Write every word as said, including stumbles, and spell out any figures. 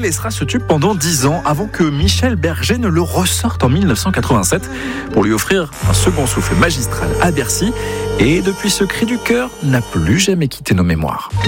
laissera ce tube pendant dix ans avant que Michel Berger ne le ressorte en mille neuf cent quatre-vingt-sept pour lui offrir un second souffle magistral à Bercy. Et depuis, ce cri du cœur n'a plus jamais quitté nos mémoires.